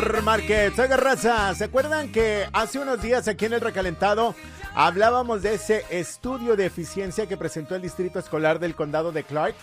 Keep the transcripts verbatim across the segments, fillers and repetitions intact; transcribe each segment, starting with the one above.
Márquez, soy Garraza. ¿Se acuerdan que hace unos días aquí en El Recalentado hablábamos de ese estudio de eficiencia que presentó el Distrito Escolar del Condado de Clark?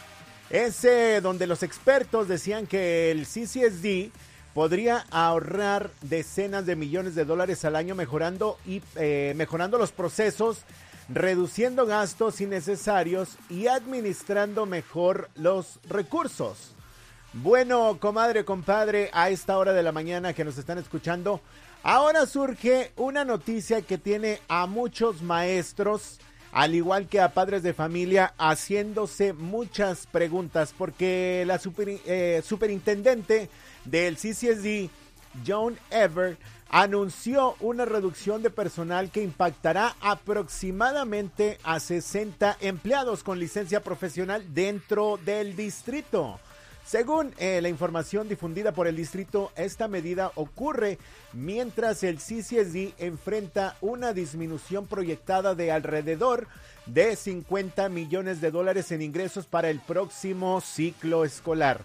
Ese donde los expertos decían que el C C S D podría ahorrar decenas de millones de dólares al año mejorando, y, eh, mejorando los procesos, reduciendo gastos innecesarios y administrando mejor los recursos. Bueno, comadre, compadre, a esta hora de la mañana que nos están escuchando, ahora surge una noticia que tiene a muchos maestros, al igual que a padres de familia, haciéndose muchas preguntas, porque la super, eh, superintendente del C C S D, Joan Ever, anunció una reducción de personal que impactará aproximadamente a sesenta empleados con licencia profesional dentro del distrito. Según eh, la información difundida por el distrito, esta medida ocurre mientras el C C S D enfrenta una disminución proyectada de alrededor de cincuenta millones de dólares en ingresos para el próximo ciclo escolar.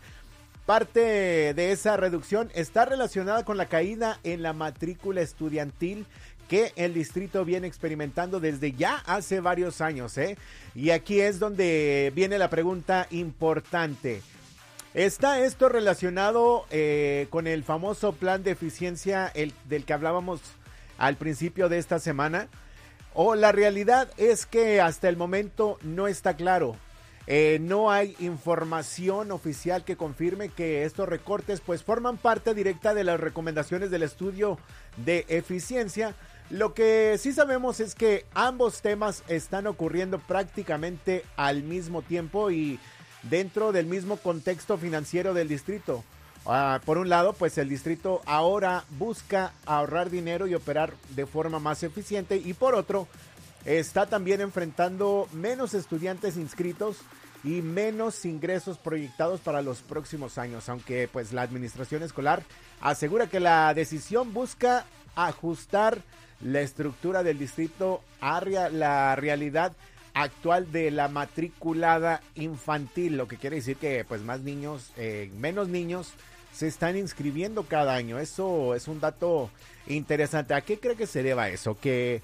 Parte de esa reducción está relacionada con la caída en la matrícula estudiantil que el distrito viene experimentando desde ya hace varios años, ¿eh? Y aquí es donde viene la pregunta importante. ¿Está esto relacionado eh, con el famoso plan de eficiencia el, del que hablábamos al principio de esta semana? ¿O la realidad es que hasta el momento no está claro? Eh, no hay información oficial que confirme que estos recortes pues forman parte directa de las recomendaciones del estudio de eficiencia. Lo que sí sabemos es que ambos temas están ocurriendo prácticamente al mismo tiempo y dentro del mismo contexto financiero del distrito. Uh, por un lado, pues el distrito ahora busca ahorrar dinero y operar de forma más eficiente, y por otro, está también enfrentando menos estudiantes inscritos y menos ingresos proyectados para los próximos años, aunque pues la administración escolar asegura que la decisión busca ajustar la estructura del distrito a la realidad actual de la matriculada infantil, lo que quiere decir que pues más niños, eh, menos niños se están inscribiendo cada año. Eso es un dato interesante. ¿A qué cree que se deba eso? ¿Que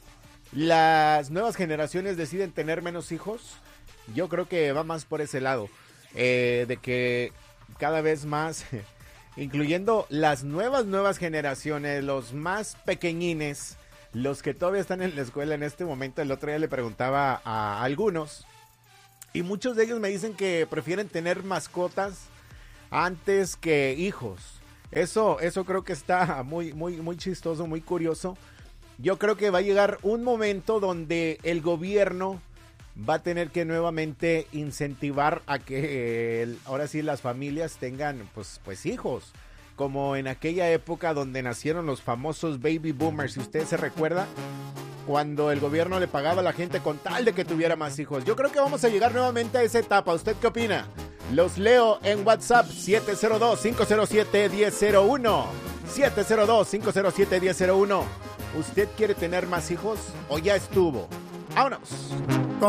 las nuevas generaciones deciden tener menos hijos? Yo creo que va más por ese lado, eh, de que cada vez más, incluyendo las nuevas, nuevas generaciones, los más pequeñines, los que todavía están en la escuela en este momento. El otro día le preguntaba a algunos y muchos de ellos me dicen que prefieren tener mascotas antes que hijos. Eso, eso creo que está muy, muy, muy chistoso, muy curioso. Yo creo que va a llegar un momento donde el gobierno va a tener que nuevamente incentivar a que eh, ahora sí las familias tengan pues, pues hijos, como en aquella época donde nacieron los famosos baby boomers. Si usted se recuerda, cuando el gobierno le pagaba a la gente con tal de que tuviera más hijos. Yo creo que vamos a llegar nuevamente a esa etapa. ¿Usted qué opina? Los leo en WhatsApp siete cero dos, cinco cero siete, uno cero cero uno. siete cero dos, cinco cero siete, uno cero cero uno. ¿Usted quiere tener más hijos o ya estuvo? ¡Vámonos!